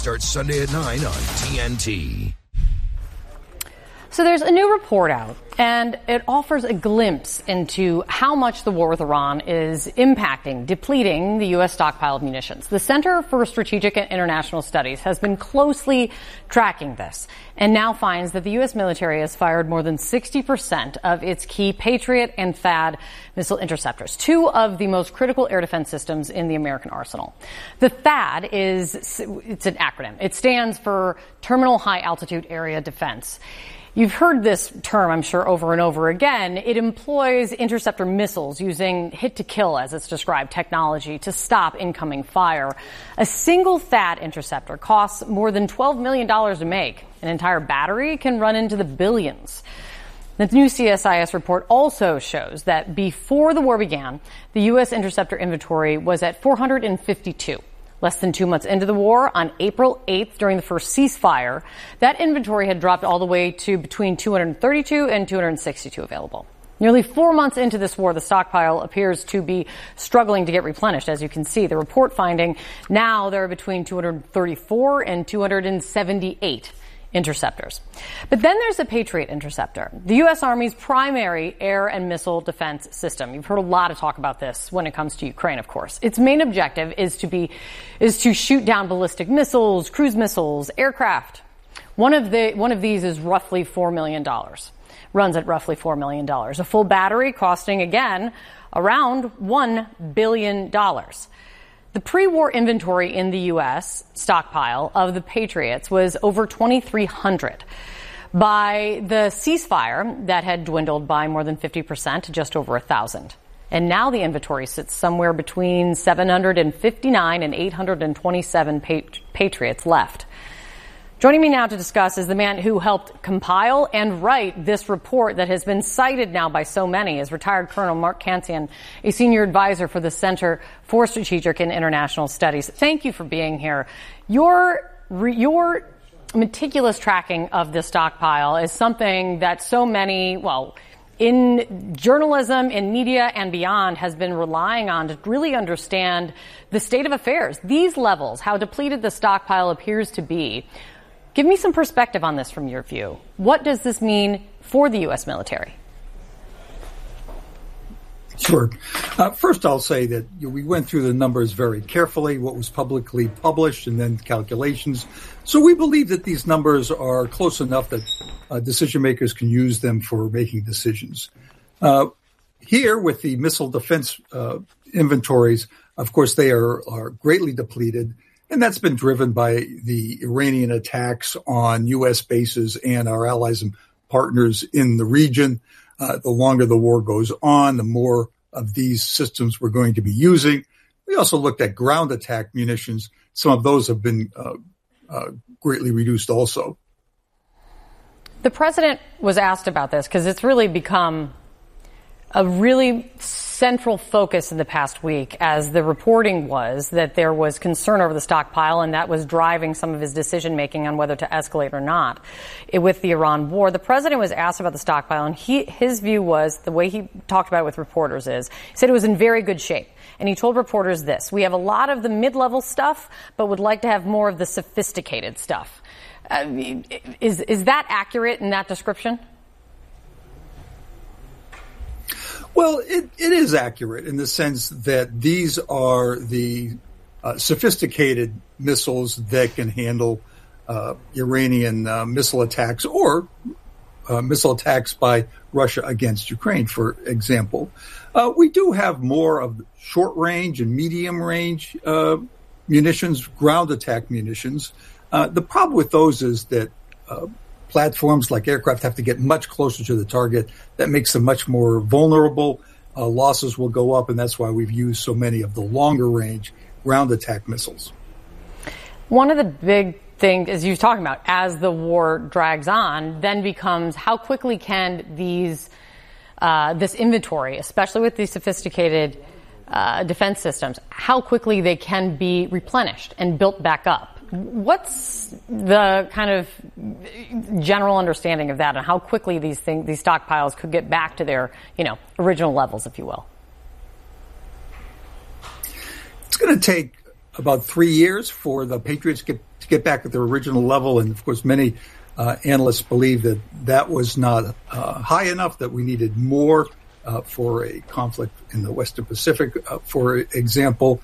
starts Sunday at 9 on TNT. So there's a new report out, and it offers a glimpse into how much the war with Iran is impacting, depleting the U.S. stockpile of munitions. The Center for Strategic and International Studies has been closely tracking this and now finds that the U.S. military has fired more than 60% of its key Patriot and THAAD missile interceptors, two of the most critical air defense systems in the American arsenal. The THAAD it's an acronym. It stands for Terminal High Altitude Area Defense. You've heard this term, I'm sure, over and over again. It employs interceptor missiles using hit-to-kill, as it's described, technology to stop incoming fire. A single THAAD interceptor costs more than $12 million to make. An entire battery can run into the billions. The new CSIS report also shows that before the war began, the U.S. interceptor inventory was at 452. Less than 2 months into the war, on April 8th, during the first ceasefire, that inventory had dropped all the way to between 232 and 262 available. Nearly 4 months into this war, the stockpile appears to be struggling to get replenished. As you can see, the report finding now there are between 234 and 278 interceptors. But then there's the Patriot interceptor, the U.S. Army's primary air and missile defense system. You've heard a lot of talk about this when it comes to Ukraine, of course. Its main objective is to shoot down ballistic missiles, cruise missiles, aircraft. One of these is roughly $4 million. Runs at roughly $4 million. A full battery costing, again, around $1 billion. The pre-war inventory in the U.S. stockpile of the Patriots was over 2,300. By the ceasefire, that had dwindled by more than 50% to just over 1,000. And now the inventory sits somewhere between 759 and 827 Patriots left. Joining me now to discuss is the man who helped compile and write this report that has been cited now by so many, is retired Colonel Mark Cancian, a senior advisor for the Center for Strategic and International Studies. Thank you for being here. Your meticulous tracking of this stockpile is something that so many, in journalism, in media, and beyond, has been relying on to really understand the state of affairs. These levels, how depleted the stockpile appears to be. Give me some perspective on this from your view. What does this mean for the U.S. military? Sure. First, I'll say that we went through the numbers very carefully, what was publicly published, and then calculations. So we believe that these numbers are close enough that decision makers can use them for making decisions. Here, with the missile defense inventories, of course, they are greatly depleted. And that's been driven by the Iranian attacks on U.S. bases and our allies and partners in the region. The longer the war goes on, the more of these systems we're going to be using. We also looked at ground attack munitions. Some of those have been greatly reduced also. The president was asked about this because it's really become a really central focus in the past week, as the reporting was that there was concern over the stockpile, and that was driving some of his decision making on whether to escalate or not with the Iran war. The president was asked about the stockpile, and his view was, the way he talked about it with reporters is, he said it was in very good shape. And he told reporters this: we have a lot of the mid-level stuff, but would like to have more of the sophisticated stuff. Is that accurate in that description? Well, it is accurate in the sense that these are the sophisticated missiles that can handle Iranian missile attacks or missile attacks by Russia against Ukraine, for example. We do have more of short range and medium range munitions, ground attack munitions. The problem with those is that platforms like aircraft have to get much closer to the target. That makes them much more vulnerable. Losses will go up, and that's why we've used so many of the longer range ground attack missiles. One of the big things, as you're talking about, as the war drags on, then becomes how quickly can this inventory, especially with these sophisticated defense systems, how quickly they can be replenished and built back up. What's the kind of general understanding of that, and how quickly these stockpiles could get back to their, original levels, if you will? It's going to take about 3 years for the Patriots to get back at their original level. And of course, many analysts believe that that was not high enough, that we needed more for a conflict in the Western Pacific, for example.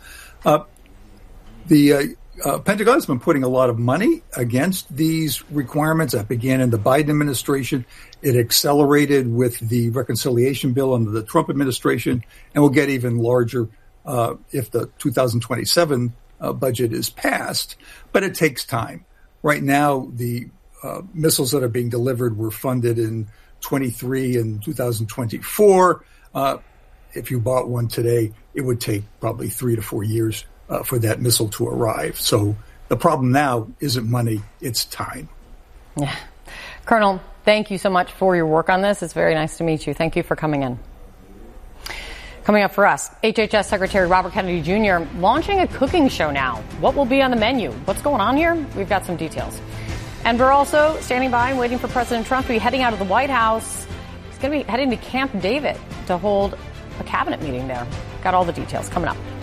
The Pentagon has been putting a lot of money against these requirements. That began in the Biden administration. It accelerated with the reconciliation bill under the Trump administration, and will get even larger if the 2027 budget is passed. But it takes time. Right now, the missiles that are being delivered were funded in 23 and 2024. If you bought one today, it would take probably 3 to 4 years for that missile to arrive. So the problem now isn't money, it's time. Yeah. Colonel, thank you so much for your work on this. It's very nice to meet you. Thank you for coming in. Coming up for us, HHS Secretary Robert Kennedy Jr. launching a cooking show now. What will be on the menu? What's going on here? We've got some details. And we're also standing by and waiting for President Trump to be heading out of the White House. He's going to be heading to Camp David to hold a cabinet meeting there. Got all the details coming up.